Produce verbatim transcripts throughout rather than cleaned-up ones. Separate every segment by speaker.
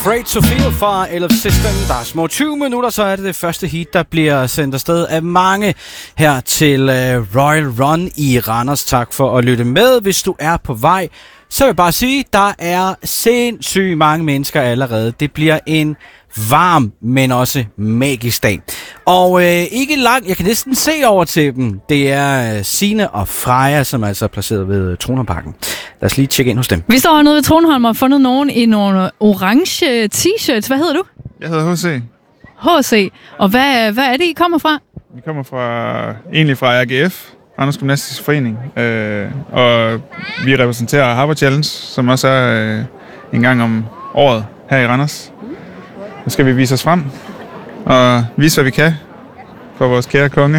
Speaker 1: Afraid to Feel fra L F System. Der er små tyve minutter, så er det det første heat, der bliver sendt afsted af mange her til uh, Royal Run i Randers. Tak for at lytte med. Hvis du er på vej, så vil jeg bare sige, der er sindssygt mange mennesker allerede. Det bliver en varm, men også magisk dag. Og øh, ikke langt, jeg kan næsten se over til dem. Det er Signe og Freja, som er altså placeret ved Tronholmparken. Lad os lige tjekke ind hos dem.
Speaker 2: Vi står hernede ved Tronholm og har fundet nogen i nogle orange t-shirts. Hvad hedder du?
Speaker 3: Jeg hedder H C.
Speaker 2: H C. Og hvad, hvad er det, I kommer fra?
Speaker 3: Vi kommer fra, egentlig fra R G F, Randers Gymnastisk Forening. Øh, og vi repræsenterer Harbour Challenge, som også er øh, en gang om året her i Randers. Nu skal vi vise os frem og vise, hvad vi kan for vores kære konge.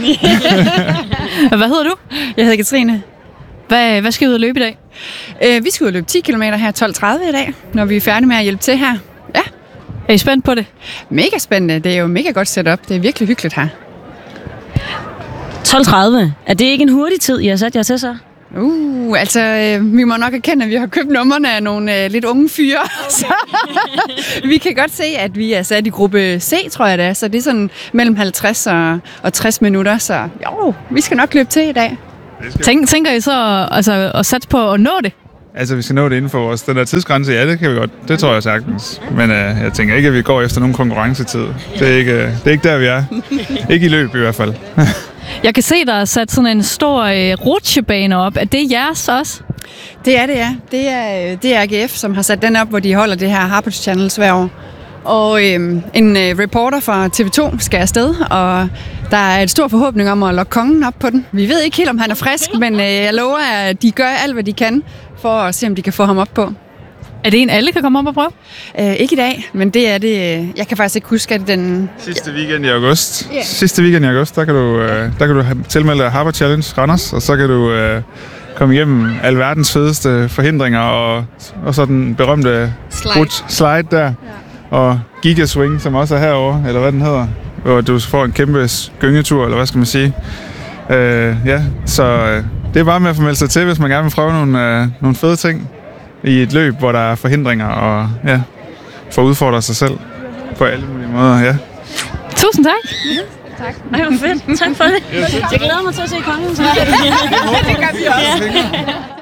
Speaker 2: Hvad hedder du?
Speaker 4: Jeg hedder Katrine.
Speaker 2: Hvad, hvad skal I ud og løbe i dag?
Speaker 4: Øh, vi skal ud og løbe ti kilometer her tolv tredive i dag, når vi er færdige med at hjælpe til her. Ja.
Speaker 2: Er I spændt på det?
Speaker 4: Mega spændende. Det er jo mega godt setup. Det er virkelig hyggeligt her.
Speaker 5: tolv tredive. Er det ikke en hurtig tid, I har sat jer til så?
Speaker 4: Uh, altså, øh, vi må nok erkende, at vi har købt numrene af nogle øh, lidt unge fyre. Så vi kan godt se, at vi er sat i gruppe C, tror jeg det er. Så det er sådan mellem halvtreds og, og tres minutter. Så jo, vi skal nok løbe til i dag.
Speaker 2: Tænk, tænker I så altså, at satse på at nå det?
Speaker 3: Altså, vi skal nå det inden for vores den der tidsgrænse. Ja, det kan vi godt. Det tror jeg sagtens. Men øh, jeg tænker ikke, at vi går efter nogen konkurrencetid. Det er ikke, øh, det er ikke der, vi er. Ikke i løb i hvert fald.
Speaker 2: Jeg kan se, der er sat sådan en stor øh, rutsjebane op. Er det jeres også?
Speaker 4: Det er det, ja. Det er, det er R G F, som har sat den op, hvor de holder det her Harbour Channel hver år. Og øhm, en øh, reporter fra T V to skal afsted, og der er et stor forhåbning om at lokke kongen op på den. Vi ved ikke helt, om han er frisk, men øh, jeg lover, at de gør alt, hvad de kan, for at se, om de kan få ham op på.
Speaker 2: Er det en, alle kan komme op og prøve?
Speaker 4: Øh, ikke i dag, men det er det. Jeg kan faktisk ikke huske, at den...
Speaker 3: Sidste weekend i august. Yeah. Sidste weekend i august, der kan du, øh, der kan du tilmelde dig Harbour Challenge Randers, og så kan du øh, komme igennem alverdens fedeste forhindringer, og, og så den berømte slide, slide der. Ja. Og Gigaswing, som også er herovre, eller hvad den hedder, hvor du får en kæmpe gyngetur, eller hvad skal man sige. Øh, ja, så øh, det er bare med at få meldt sig til, hvis man gerne vil prøve nogle, øh, nogle fede ting i et løb, hvor der er forhindringer, og ja, få udfordre sig selv på alle mulige måder, ja.
Speaker 2: Tusind tak.
Speaker 5: Ja, tak. Ej, hvor fedt. Tak for det. Jeg glæder mig til at se kongen. Så.
Speaker 4: Det gør vi også. Ja.